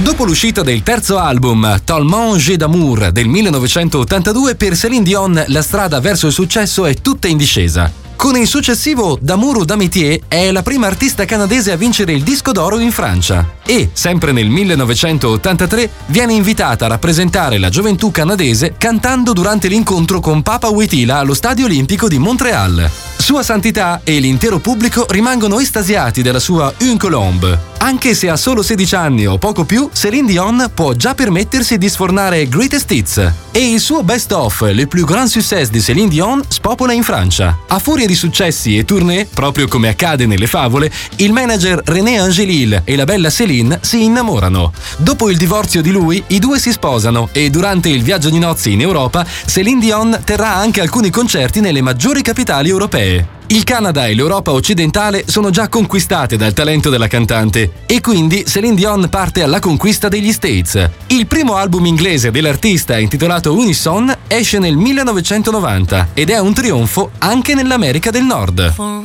Dopo l'uscita del terzo album, Tellement J'ai d'amour del 1982, per Céline Dion la strada verso il successo è tutta in discesa. Con il successivo D'amour ou d'amitié è la prima artista canadese a vincere il disco d'oro in Francia e, sempre nel 1983, viene invitata a rappresentare la gioventù canadese cantando durante l'incontro con Papa Wojtyla allo Stadio Olimpico di Montréal. Sua Santità e l'intero pubblico rimangono estasiati dalla sua Une Colombe. Anche se ha solo 16 anni o poco più, Céline Dion può già permettersi di sfornare Greatest Hits e il suo Best of, le plus grands succès di Céline Dion, spopola in Francia. A furia di successi e tournée, proprio come accade nelle favole, il manager René Angélil e la bella Céline si innamorano. Dopo il divorzio di lui, i due si sposano e durante il viaggio di nozze in Europa, Céline Dion terrà anche alcuni concerti nelle maggiori capitali europee. Il Canada e l'Europa occidentale sono già conquistate dal talento della cantante e quindi Céline Dion parte alla conquista degli States. Il primo album inglese dell'artista, intitolato Unison, esce nel 1990 ed è un trionfo anche nell'America del Nord.